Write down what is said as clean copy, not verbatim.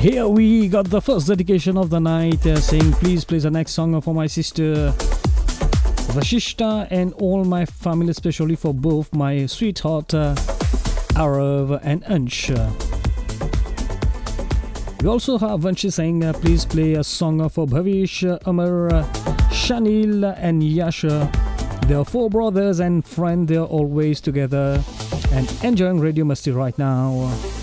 Here we got the first dedication of the night, saying please play the next song for my sister Vashishta and all my family, especially for both my sweetheart Arav and Ansh. We also have Vanshi saying please play a song for Bhavish, Amar, Shanil and Yasha. They are four brothers and friends. They are always together and enjoying Radio Masti right now.